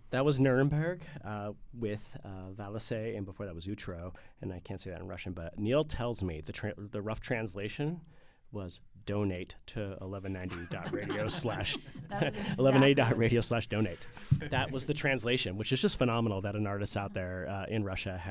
That was Nuremberg with Valise, and before that was Utro, and I can't say that in Russian, but Neil tells me the rough translation was donate to 1190.radio slash That was 1180.radio slash donate. That was the translation, which is just phenomenal that an artist out there in Russia